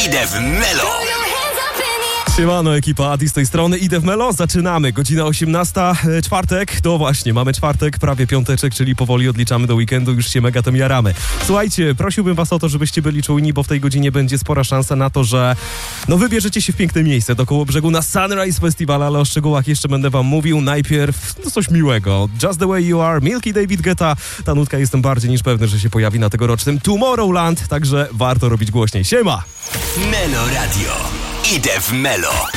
Idę w Melo. Siemano ekipa, Adi z tej strony, idę w Melo, zaczynamy, godzina 18, czwartek, to właśnie, mamy czwartek, prawie piąteczek, czyli powoli odliczamy do weekendu, już się mega tym jaramy. Słuchajcie, prosiłbym was o to, żebyście byli czujni, bo w tej godzinie będzie spora szansa na to, że wybierzecie się w piękne miejsce do Kołobrzegu na Sunrise Festival, ale o szczegółach jeszcze będę wam mówił. Najpierw coś miłego, Just the Way You Are, Milky David Guetta, ta nutka jestem bardziej niż pewny, że się pojawi na tegorocznym Tomorrowland, także warto robić głośniej. Siema! Melo Radio. Idę w Melo.